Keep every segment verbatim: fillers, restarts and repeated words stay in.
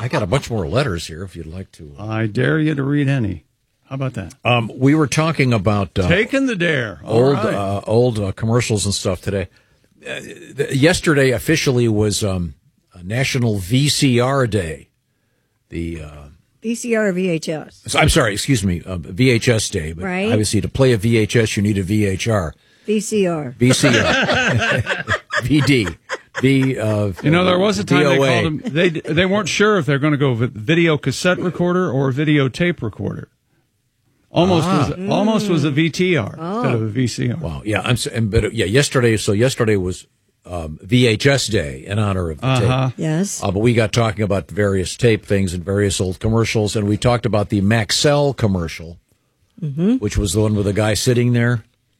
I got a bunch more letters here if you'd like to. I dare you to read any. How about that? Um, we were talking about uh, taking the dare. All old right. uh, old uh, commercials and stuff today. Uh, th- yesterday officially was um, National V C R Day. The uh, V C R or V H S? I'm sorry, excuse me, uh, V H S Day. But right. Obviously, to play a V H S, you need a V H R. V C R. V C R. V D. V. Uh, you know, there was a time D O A. they called them. They they weren't sure if they're going to go with video cassette recorder or videotape recorder. Almost Ah. was mm. almost was a V T R oh. instead of a V C R. Wow. Yeah. I'm. so- and- But yeah, yesterday. So yesterday was um, V H S Day in honor of the Uh-huh. tape. Yes. Uh, but we got talking about various tape things and various old commercials, and we talked about the Maxell commercial, mm-hmm. which was the one with the guy sitting there.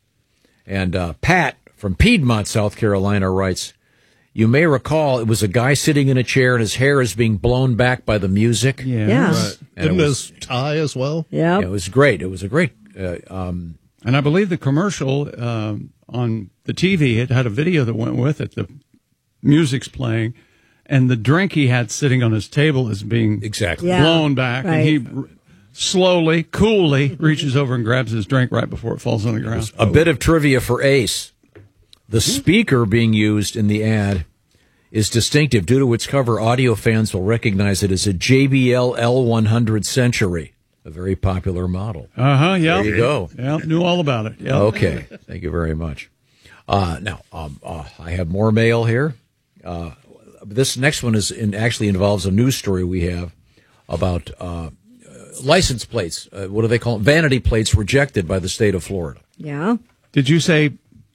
And uh, Pat from Piedmont, South Carolina, writes, "You may recall it was a guy sitting in a chair, and his hair is being blown back by the music. Yeah. Yeah. Right. And Didn't it was- his tie as well? Yeah. It was great. It was a great. Uh, um, And I believe the commercial um, on the T V, it had a video that went with it. The music's playing, and the drink he had sitting on his table is being exactly. Yeah. blown back, Right. and he r- slowly, coolly reaches over and grabs his drink right before it falls on the ground. A bit of trivia for Ace. The speaker being used in the ad is distinctive. Due to its cover, audio fans will recognize it as a J B L L one hundred Century, a very popular model. Uh huh. Yeah. There you go. Yeah. Knew all about it. Yeah. Okay. Thank you very much. Uh, now, um, uh, I have more mail here. Uh, this next one is in, actually involves a news story we have about uh, license plates. Uh, what do they call it? Vanity plates rejected by the state of Florida. Yeah. Did you say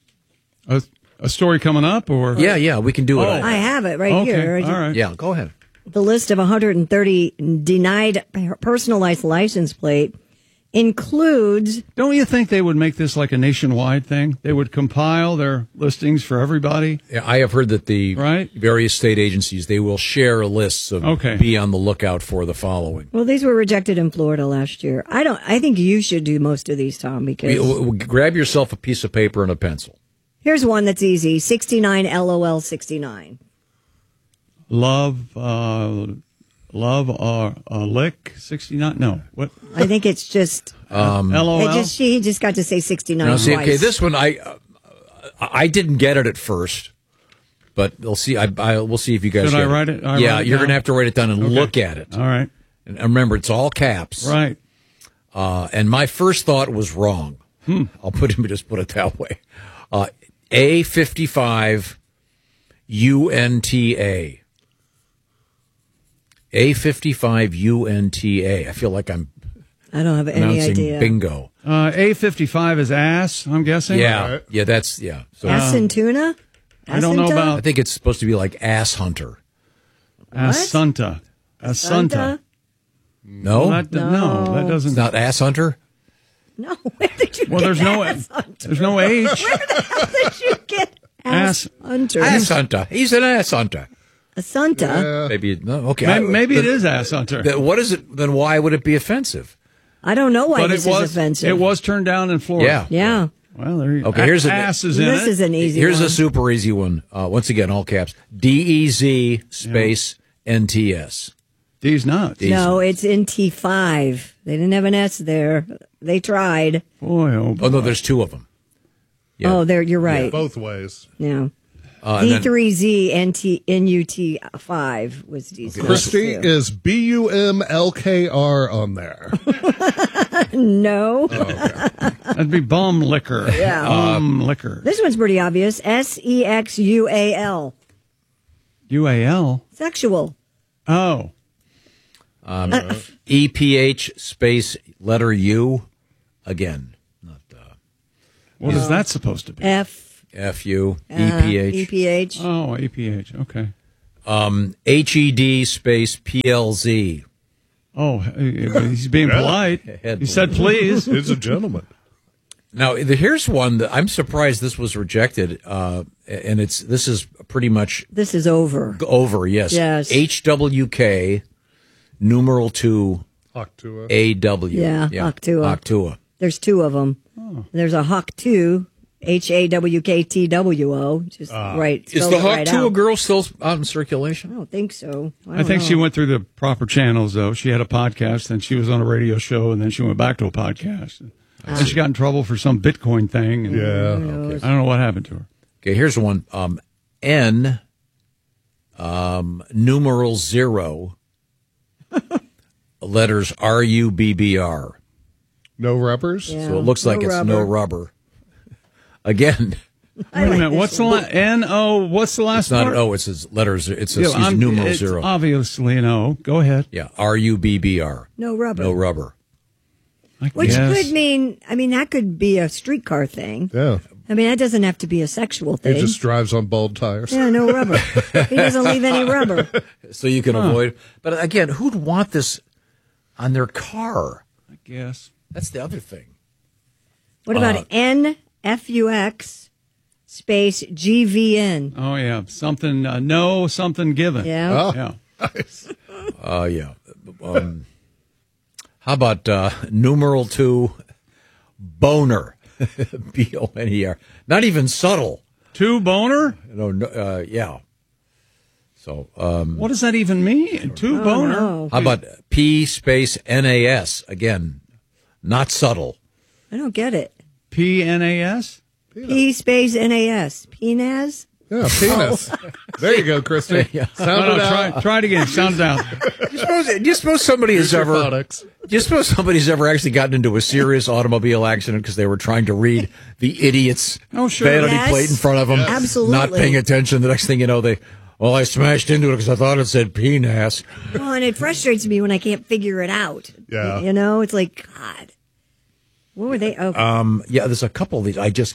a, a story coming up, or Yeah, yeah, we can do it. Oh. I have it right Okay. here. All right. Yeah, go ahead. The list of one hundred thirty denied personalized license plate includes. Don't you think they would make this like a nationwide thing? They would compile their listings for everybody. Yeah, I have heard that the Right. various state agencies, they will share lists of Okay. be on the lookout for the following. Well, these were rejected in Florida last year. I don't. I think you should do most of these, Tom, because We- we- grab yourself a piece of paper and a pencil. here's one that's easy: sixty-nine LOL sixty-nine. Love, uh, love, or uh, lick sixty-nine. No, what? I think it's just. Um, LOL. It just she just got to say sixty-nine Now, see, twice. okay, this one I uh, I didn't get it at first, but we'll see. I, I we'll see if you guys. Should get I write it? I yeah, write it you're down? gonna have to write it down and Okay. look at it. All right. And remember, it's all caps. Right. Uh, and my first thought was wrong. Hmm. I'll put it just put it that way. Uh, A fifty-five U N T A. A fifty-five U N T A. I feel like I'm I don't have any announcing idea. bingo. Uh, A fifty-five is ass, I'm guessing. Yeah, yeah, that's yeah. So Ass and tuna. I don't know Asinta? I about think it's supposed to be like ass hunter. Assunta. Assunta. No, Well, that, no. No. that doesn't. it's not ass hunter. No, where did you Well, get there's no ass hunter? there's no H. Where the hell did you get ass, Ass- hunter? Ass hunter. He's an ass hunter. Assunta. Maybe no. Okay, Maybe, I- maybe it then- is ass hunter. then what is it? Then why would it be offensive? I don't know why But this it was is offensive. it was turned down in Florida. Yeah. Yeah. Well, there you Okay, here's a- ass is in This it. is an easy Here's one. a super easy one. Uh, once again, all caps. D E Z space N T S. D's nuts. D's No, nuts. it's in T five. They didn't have an S there. They tried. Boy, oh boy. Oh no, there's two of them. Yeah. Oh, there. You're right. Both ways. Yeah. Uh, and D then- three Z N T N U T five was decent. Christy, is B U M L K R on there? No. That'd be bum liquor. Yeah. Bum liquor. This one's pretty obvious. S E X U A L. U A L. Sexual. Oh. Um, E P H space letter U. Again, not uh, What is that supposed to be? F. F U uh, E P H. E P H. Oh, A P H. Okay. Um, H E D space P L Z. Oh, he's being polite. He said, please. He's a gentleman. Now, the- here's one that I'm surprised this was rejected, uh, and it's this is pretty much This is over. over. Yes. Yes. H W K numeral two Octua. A W. Yeah, Octua. Octua. There's two of them. There's a Hawk two H A W K T W O. Just right. Is spelled the it Hawk right Tuah out. girl still out in I circulation? don't think so. I, I don't think know. she went through the proper channels, though. She had a podcast, then she was on a radio show, and then she went back to a podcast. And then she got in trouble for some Bitcoin thing. And Yeah. I don't know what happened to her. Okay, here's one. Um, N, um, numeral zero, letters R U B B R. No rubbers? Yeah. So it looks like No it's no rubber. Again, Wait a minute. What's the la- N O? What's the last it's not part? an O. It says letters. It's a Yeah, excuse, I'm- numeral it's zero. obviously an O. Go ahead. Yeah, R U B B R. No rubber. No rubber. I Which guess. could mean, I mean, that could be a streetcar thing. Yeah. I mean, that doesn't have to be a sexual He thing. just drives on bald tires. Yeah, no rubber. He doesn't leave any rubber. So you can avoid. But again, who'd want this on their car? I guess. That's the other thing. What about Uh, N F U X space G V N? Oh, yeah. Something, uh, no, something given. Yeah. Oh. Yeah. Uh, yeah. Um, how about uh, numeral two, boner? B O N E R. Not even subtle. Two boner? No, no uh, yeah. So, um, What does that even mean? Two Oh, boner? no. how about P space N A S? Again, not subtle. I don't get it. P N A S? P space N A S. P N A S? Yeah, penis. There you go, Christy. Yeah. Sound No, it no, out. try, try it again. Sound it out. Do you suppose, do you suppose somebody has ever? Phonics. Do you suppose somebody's ever actually gotten into a serious automobile accident because they were trying to read the idiot's Oh, sure. vanity Yes. plate in front of them, Absolutely. not paying attention? The next thing you know, they, well, I smashed into it because I thought it said penis. Well, and it frustrates me when I can't figure it out. Yeah. You know, it's like, God. What were they? Oh, Um, yeah, there's a couple of these. I just,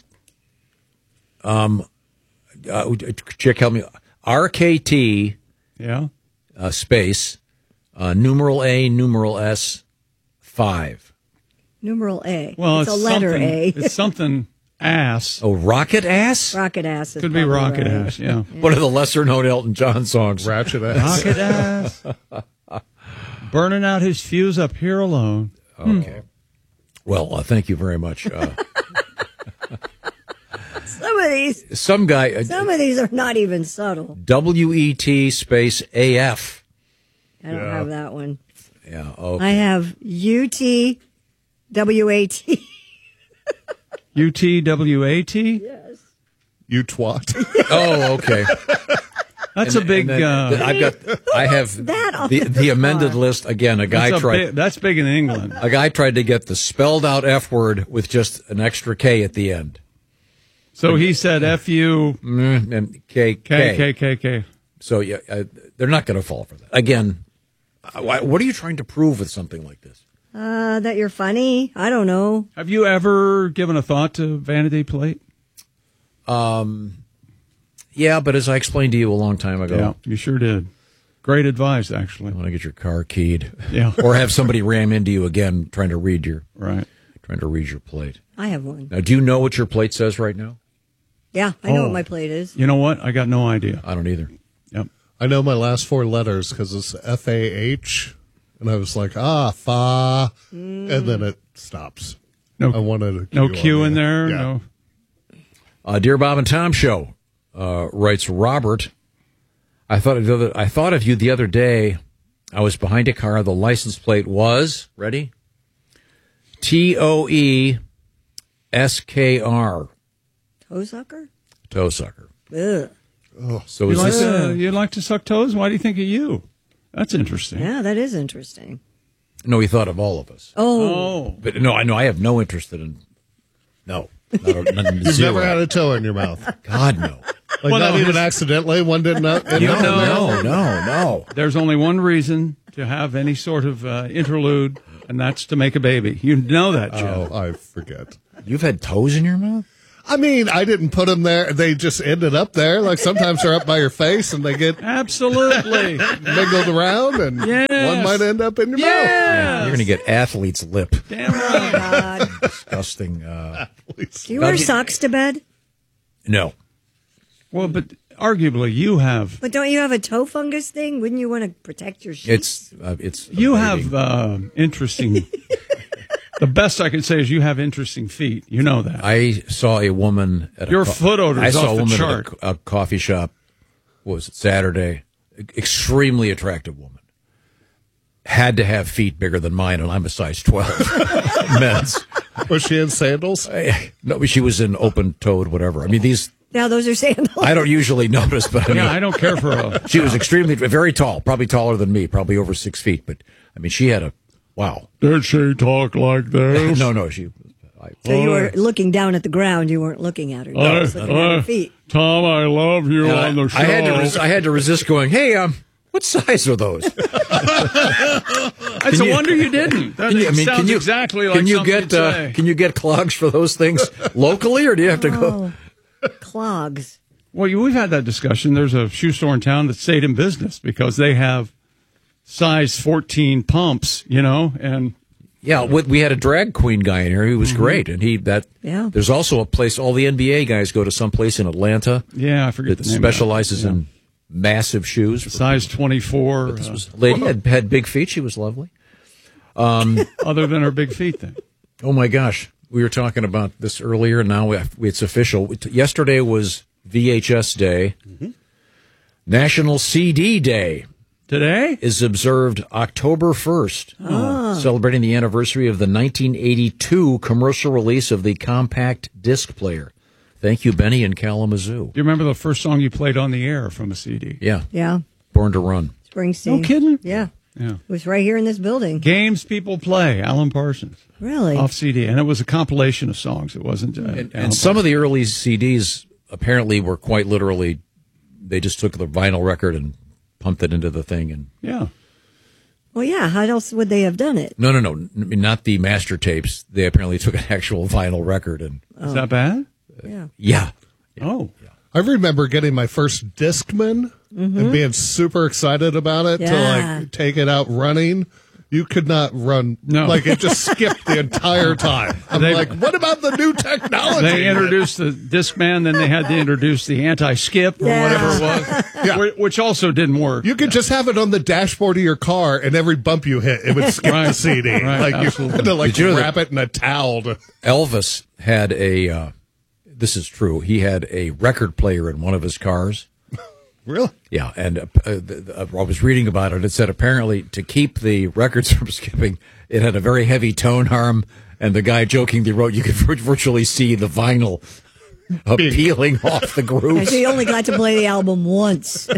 um, uh, Chick, help me. R K T Yeah. uh, space uh, numeral A numeral S five. numeral A. Well, it's, it's, a letter something, A. It's something ass. Oh, rocket ass. Rocket ass. is Could be probably rocket right. ass, yeah. One of the lesser known Elton John songs. Ratchet ass. Rocket ass. Burning out his fuse up here alone. Okay. Well, uh, thank you very much. Uh, Some of these, some guy, uh, some of these are not even subtle. W E T space A F. I don't Yeah. have that one. Yeah. Oh, I have U T W A T. U T W A T? You twat. oh, okay. That's a big. And then- uh, then I've got. I have That on the the the amended car. list again. A guy that's, a tried. big, that's big in England. A guy tried to get the spelled out F word with just an extra K at the end. So he said F U Mm, and K K K. K K K. So yeah, uh, they're not going to fall for that. Again, uh, why- what are you trying to prove with something like this? Uh, that you're funny? I don't know. Have you ever given a thought to vanity plate? Yeah, but as I explained to you a long time ago, Yeah, you sure did. Great advice, actually. you want to get your car keyed, Yeah. or have somebody ram into you again trying to read your Right. trying to read your plate. I have one. Now, do you know what your plate says right now? Yeah, I know Oh. what my plate is. You know what? I got no idea. I don't either. Yep. I know my last four letters because it's F A H. And I was like, ah, fa. And then it stops. No, I wanted a no Q Q on in the- there. Yeah. No. Uh, Dear Bob and Tom Show, uh, writes Robert. I thought of the other, I thought of you the other day. I was behind a car. The license plate was ready. T O E S K R. Toe sucker? Toe sucker. Ugh. So You is like, this? to, you like to suck toes? Why do you think of you? That's interesting. Yeah, that is interesting. No, he thought of all of us. Oh, Oh. But no, I know I have no interest in. No, not, a- not a You've zero. never had a toe in your mouth. God no. Like Well, not no, even his- accidentally. One didn't know. No, no, no, no. There's only one reason to have any sort of uh, interlude, and that's to make a baby. You know that, Joe. Oh, I forget. You've had toes in your mouth? I mean, I didn't put them there. They just ended up there. Like sometimes they're up by your face and they get Absolutely. mingled around, and Yes. one might end up in your mouth. Yeah. You're going to get athlete's lip. Damn right. God. Disgusting. Uh, Do you wear God, you- socks to bed? no. Well, but arguably you have But don't you have a toe fungus thing? Wouldn't you want to protect your sheets? It's uh, it's you evading. have uh, interesting The best I can say is you have interesting feet. You know that. I saw a woman at Your a co- foot odor I is saw off a the woman chart. at a, a coffee shop. What was it, Saturday? Extremely attractive woman. Had to have feet bigger than mine, and I'm a size twelve. Men's. Was she in sandals? I- No, she was in open-toed, whatever. I mean, these Now those are sandals. I don't usually notice, but I mean, Yeah, I don't care for a. she was extremely, very tall, probably taller than me, probably over six feet. But I mean, she had a wow. Did she talk like this? No, no, she. I, So you were looking down at the ground. You weren't looking at her. You I- were just looking at her I- feet. Tom, I love you and on the I, show. I had to, res- I had to resist going. Hey, um, what size are those? It's a you- wonder you didn't. That Can you, I mean, sounds can you exactly like can you something get you'd uh, say. can you get clogs for those things locally, or do you have to go? Oh, clogs. Well, you- we've had that discussion. There's a shoe store in town that stayed in business because they have size fourteen pumps, you know, and Yeah, with, we had a drag queen guy in here who was great, and he that. Yeah. There's also a place. All the N B A guys go to some place in Atlanta yeah, I forget that the name. of that. specializes Yeah. in massive shoes. For size twenty-four. This uh, was lady had, had big feet. She was lovely. other than her big feet, then. Oh my gosh, we were talking about this earlier, and now we, it's official. Yesterday was V H S Day. National C D Day Today? is observed October first, celebrating the anniversary of the nineteen eighty-two commercial release of the compact disc player. Thank you, Benny in Kalamazoo. Do you remember the first song you played on the air from a C D? Yeah, Yeah. Born to Run. Springsteen. No kidding? Yeah. Yeah. It was right here in this building. Games People Play, Alan Parsons. Really? Off C D. And it was a compilation of songs. It wasn't. Uh, And, and some of the early C Ds apparently were quite literally, they just took the vinyl record and pumped it into the thing. And Yeah. Well, yeah. How else would they have done it? no, no, no, n- I mean, not the master tapes. They apparently took an actual vinyl record. And Is that bad? Yeah. yeah, Oh. I remember getting my first Discman and being super excited about it Yeah. to like take it out running. You could not run. No. Like it just skipped the entire time. I'm They- like, what about the new technology? They introduced the Discman, then they had to introduce the anti-skip or Yeah. whatever it was, Yeah. whi- which also didn't work. You could just have it on the dashboard of your car, and every bump you hit, it would skip Right. the C D. Right, Like you absolutely. had to like Did you know wrap it in a towel. To, Elvis had a, uh, this is true, he had a record player in one of his cars. really? Yeah, and uh, uh, the, uh, I was reading about it. It said apparently to keep the records from skipping, it had a very heavy tone arm, and the guy jokingly wrote, you could vir- virtually see the vinyl uh, peeling off the And grooves. so you only got to play the album once.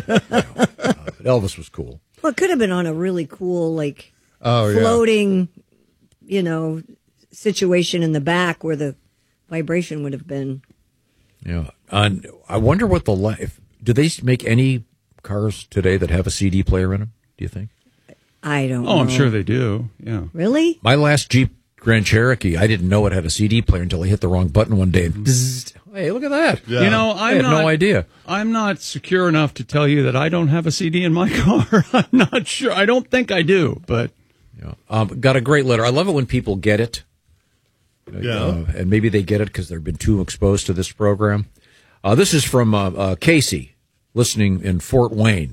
But Elvis was cool. Well, it could have been on a really cool, like, Oh, yeah. floating, you know, situation in the back where the vibration would have been. Yeah, and I wonder what the li- if do they make any cars today that have a C D player in them? Do you think? I don't know. Oh, I'm sure they do. Yeah. Really? My last Jeep Grand Cherokee, I didn't know it had a C D player until I hit the wrong button one day. And bzzzt. Hey, look at that! Yeah. You know, I I'm had not, no idea. I'm not secure enough to tell you that I don't have a C D in my car. I'm not sure. I don't think I do, but Yeah. Um, got a great letter. I love it when people get it. Yeah. Uh, and maybe they get it because they've been too exposed to this program. Uh, this is from uh, uh, Casey, listening in Fort Wayne.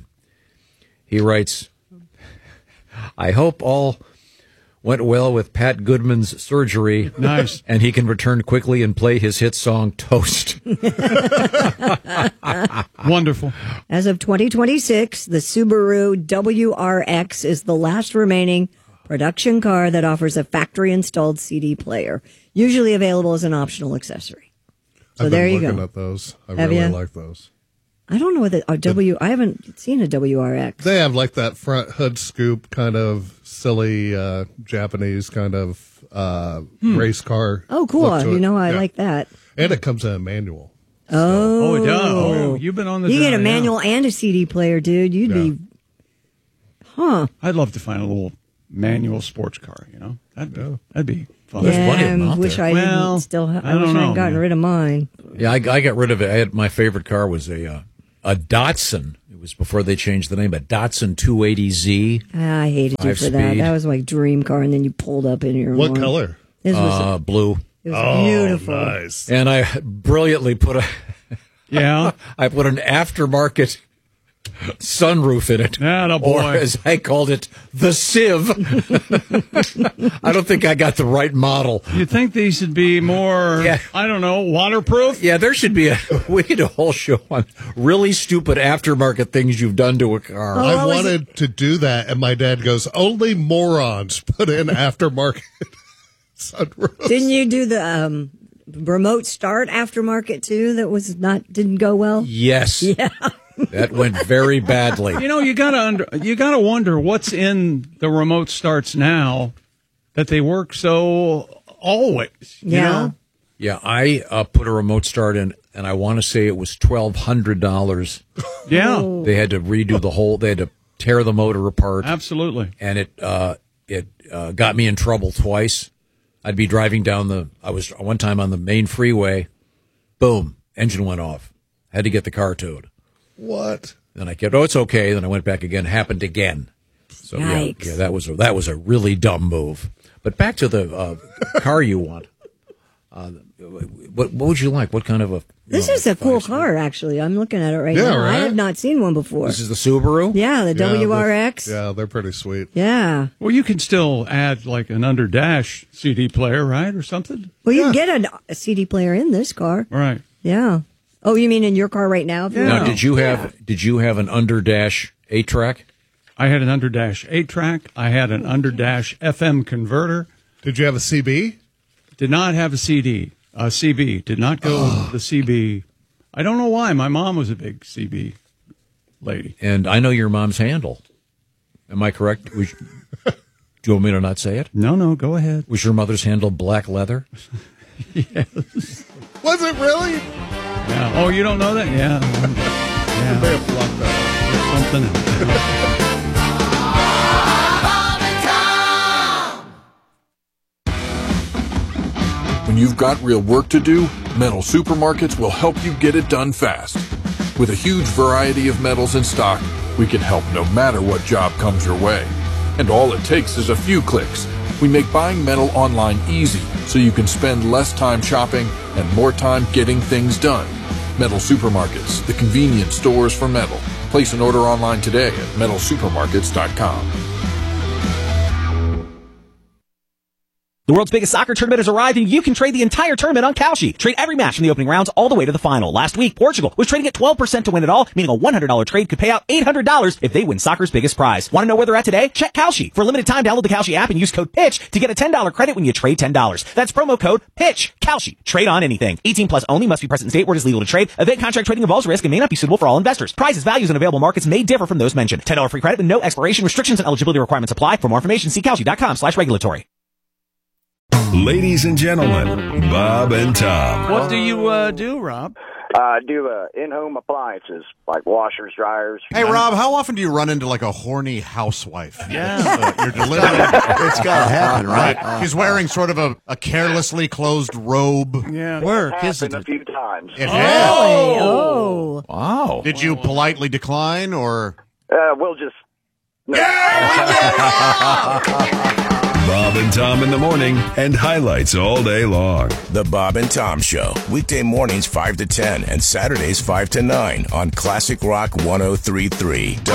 He writes, I hope all went well with Pat Goodman's surgery. Nice. And he can return quickly and play his hit song, Toast. wonderful. As of twenty twenty-six, the Subaru W R X is the last remaining production car that offers a factory-installed C D player, usually available as an optional accessory. So I've there been you looking go. at those. I Have really ya? like those. I don't know what the a W. I haven't seen a W R X. They have like that front hood scoop kind of silly uh, Japanese kind of uh, race car. Oh, cool! look to You it. know, I Yeah. like that. And it comes in a manual. Oh, Oh, it does. Oh, you've been on the you get a journey, manual and a C D player, dude. You'd Yeah. be, huh? I'd love to find a little manual sports car. You know, that'd be, that'd be fun. There's yeah, plenty of 'em I out wish there. I Well, didn't still. Ha- I, I don't wish I know, hadn't gotten man. rid of mine. Yeah, I, I got rid of it. I had my favorite car was a uh, a Datsun. It was before they changed the name, a Datsun two eighty Z. Ah, I hated you Five for that. speed. That was my dream car, and then you pulled up in your What one. color? This was Uh, blue. it was beautiful. Nice. And I brilliantly put a Yeah. I put an aftermarket sunroof in it. Atta boy. Or as I called it, the sieve. I don't think I got the right model. You'd think these would be more, Yeah. I don't know, waterproof? Yeah, there should be a, we could do a whole show on really stupid aftermarket things you've done to a car. Oh, I what was wanted to do that, and my dad goes, only morons put in aftermarket sunroofs. Didn't you do the um, remote start aftermarket too? That was not didn't go well. Yes. Yeah. That went very badly. You know, you gotta under, you gotta wonder what's in the remote starts now that they work so always. You Yeah. know? Yeah, I uh, put a remote start in, and I want to say it was twelve hundred dollars. Yeah, Oh. They had to redo the whole, they had to tear the motor apart. absolutely. And it uh, it uh, got me in trouble twice. I'd be driving down the, I was one time on the main freeway, boom, engine went off. Had to get the car towed. What? Then I kept, oh, it's okay. Then I went back again. Happened again. So yeah, Yikes. yeah, that was a, that was a really dumb move. But back to the uh, car you want. Uh, what what would you like? What kind of a? This you know, is a cool five- car, actually. I'm looking at it right Yeah, now. I right? have not seen one before. This is the Subaru. Yeah, the Yeah, W R X. Yeah, they're pretty sweet. Yeah. Well, you can still add like an under dash C D player, right, or something. Well, you Yeah. can get a, a C D player in this car. Right. Yeah. Oh, you mean in your car right now? If you Yeah. Now, did you have did you have an under dash eight track? I had an under dash eight track. I had an under dash F M converter. Did you have a C B? Did not have a C D. Uh, C B. Did not go with the C B. I don't know why. My mom was a big C B lady. And I know your mom's handle. Am I correct? Was, do you want me to not say it? No, no, go ahead. Was your mother's handle black leather? Was it really? Yeah. Oh, you don't know that? Yeah. Yeah. They have blocked that Something. When you've got real work to do, Metal Supermarkets will help you get it done fast. With a huge variety of metals in stock, we can help no matter what job comes your way. And all it takes is a few clicks. We make buying metal online easy so you can spend less time shopping and more time getting things done. Metal Supermarkets, the convenience stores for metal. Place an order online today at metal supermarkets dot com. The world's biggest soccer tournament has arrived, and you can trade the entire tournament on Kalshi. Trade every match from the opening rounds all the way to the final. Last week, Portugal was trading at twelve percent to win it all, meaning a one hundred dollars trade could pay out eight hundred dollars if they win soccer's biggest prize. Want to know where they're at today? Check Kalshi. For a limited time, download the Kalshi app and use code PITCH to get a ten dollars credit when you trade ten dollars. That's promo code PITCH. Kalshi. Trade on anything. eighteen plus only. Must be present in state where it is legal to trade. Event contract trading involves risk and may not be suitable for all investors. Prices, values, and available markets may differ from those mentioned. ten dollars free credit with no expiration. Restrictions and eligibility requirements apply. For more information, see Kalshi.com slash regulatory. Ladies and gentlemen, Bob and Tom. What do you uh, do, Rob? I do uh, in-home appliances like washers, dryers. Hey, Rob, how often do you run into like a horny housewife? Yeah. Uh, you're delivering. It's got to happen, right? She's wearing sort of a, a carelessly closed robe. Yeah. Work, Happened isn't a it? few times. It has. Oh. Wow. Did you politely decline or? Uh, we'll just. No. Bob and Tom in the morning and highlights all day long. The Bob and Tom Show, weekday mornings five to ten and Saturdays five to nine on Classic Rock one oh three point three.